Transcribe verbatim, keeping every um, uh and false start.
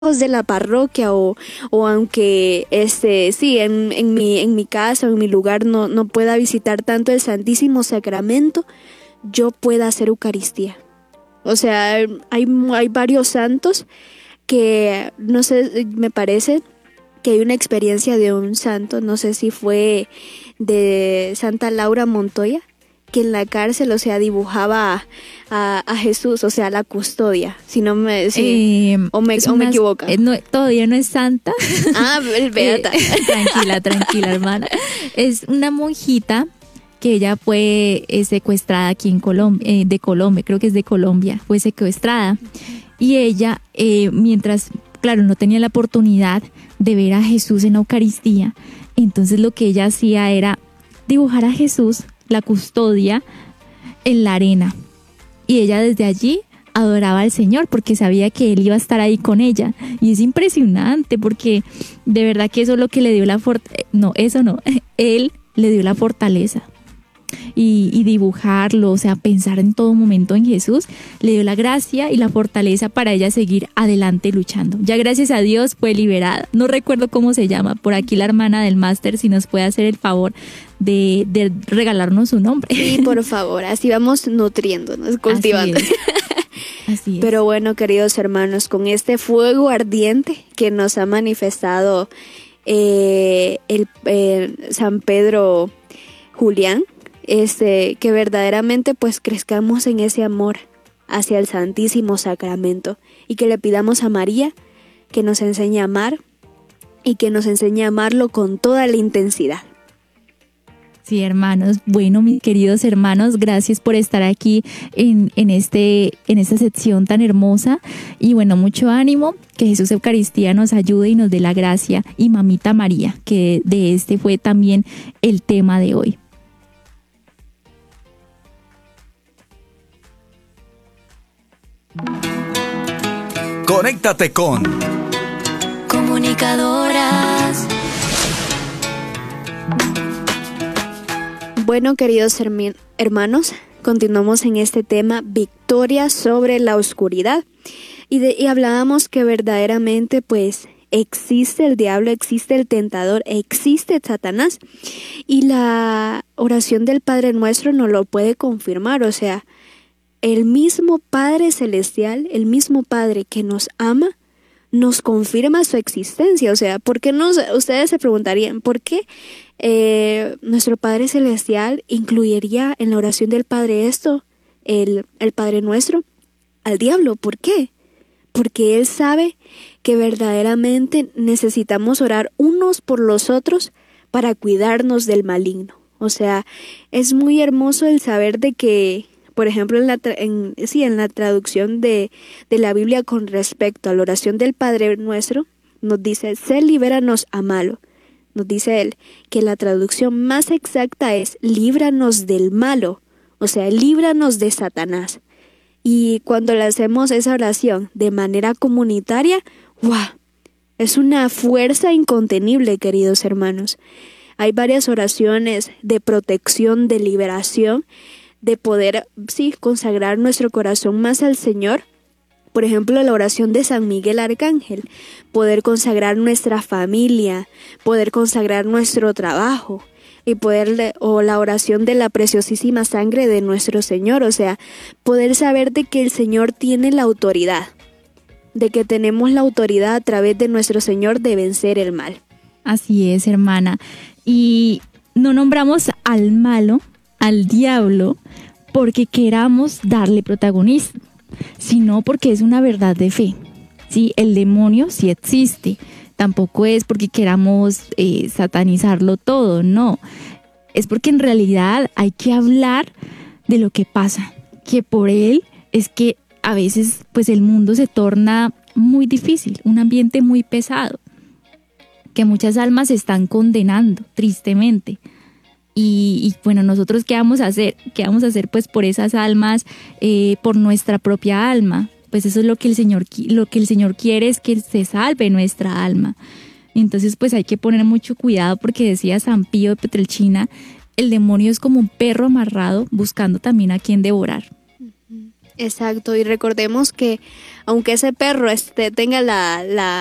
de la parroquia o, o aunque este sí en, en mi en mi casa o en mi lugar no, no pueda visitar tanto el Santísimo Sacramento, yo pueda hacer Eucaristía. O sea, hay, hay varios santos que, no sé, me parece que hay una experiencia de un santo, no sé si fue de Santa Laura Montoya, que en la cárcel, o sea, dibujaba a, a, a Jesús, o sea, la custodia, si no me, si, eh, o me, o me equivoco. Eh, no, todavía no es santa. Ah, el beata. Eh, tranquila, tranquila, hermana. Es una monjita que ella fue eh, secuestrada aquí en Colombia, eh, de Colombia, creo que es de Colombia, fue secuestrada. Y ella, eh, mientras, claro, no tenía la oportunidad de ver a Jesús en la Eucaristía, entonces lo que ella hacía era dibujar a Jesús, la custodia, en la arena. Y ella desde allí adoraba al Señor porque sabía que Él iba a estar ahí con ella. Y es impresionante porque de verdad que eso es lo que le dio la fortaleza. No, eso no. Él le dio la fortaleza. Y, y dibujarlo, o sea, pensar en todo momento en Jesús, le dio la gracia y la fortaleza para ella seguir adelante luchando. Ya gracias a Dios fue liberada. No recuerdo cómo se llama, por aquí la hermana del máster, si nos puede hacer el favor de, de regalarnos su nombre. Sí, por favor, así vamos nutriéndonos, cultivando. Así es. Así es. Pero bueno, queridos hermanos, con este fuego ardiente que nos ha manifestado eh, el eh, San Pedro Julián, Este, que verdaderamente pues crezcamos en ese amor hacia el Santísimo Sacramento y que le pidamos a María que nos enseñe a amar y que nos enseñe a amarlo con toda la intensidad. Sí, hermanos. Bueno, mis queridos hermanos, gracias por estar aquí en, en, este, en esta sección tan hermosa. Y bueno, mucho ánimo, que Jesús Eucaristía nos ayude y nos dé la gracia. Y Mamita María, que de este fue también el tema de hoy. Conéctate con Comunicadoras. Bueno, queridos hermi- hermanos, continuamos en este tema, victoria sobre la oscuridad. Y, de, y hablábamos que verdaderamente pues existe el diablo, existe el tentador, existe Satanás. Y la oración del Padre Nuestro nos lo puede confirmar, o sea, el mismo Padre Celestial, el mismo Padre que nos ama, nos confirma su existencia. O sea, ¿por qué nos, ustedes se preguntarían, ¿por qué eh, nuestro Padre Celestial incluiría en la oración del Padre esto, el, el Padre Nuestro, al diablo? ¿Por qué? Porque Él sabe que verdaderamente necesitamos orar unos por los otros para cuidarnos del maligno. O sea, es muy hermoso el saber de que, por ejemplo, en la, tra- en, sí, en la traducción de, de la Biblia con respecto a la oración del Padre Nuestro, nos dice, sé libéranos a malo. Nos dice él que la traducción más exacta es, líbranos del malo, o sea, líbranos de Satanás. Y cuando le hacemos esa oración de manera comunitaria, ¡guau! Es una fuerza incontenible, queridos hermanos. Hay varias oraciones de protección, de liberación, de poder, sí, consagrar nuestro corazón más al Señor. Por ejemplo, la oración de San Miguel Arcángel, poder consagrar nuestra familia, poder consagrar nuestro trabajo, y poder, o la oración de la preciosísima sangre de nuestro Señor, o sea, poder saber de que el Señor tiene la autoridad, de que tenemos la autoridad a través de nuestro Señor de vencer el mal. Así es, hermana. Y no nombramos al malo, al diablo, porque queramos darle protagonismo, sino porque es una verdad de fe. Sí, el demonio sí existe, tampoco es porque queramos eh, satanizarlo todo, no. Es porque en realidad hay que hablar de lo que pasa, que por él es que a veces pues el mundo se torna muy difícil, un ambiente muy pesado, que muchas almas se están condenando tristemente. Y, y bueno, nosotros ¿qué vamos a hacer? ¿Qué vamos a hacer pues por esas almas, eh, por nuestra propia alma? Pues eso es lo que el Señor, lo que el Señor quiere, es que se salve nuestra alma. Entonces pues hay que poner mucho cuidado, porque decía San Pío de Petrelcina, el demonio es como un perro amarrado buscando también a quien devorar. Exacto, y recordemos que aunque ese perro este tenga la, la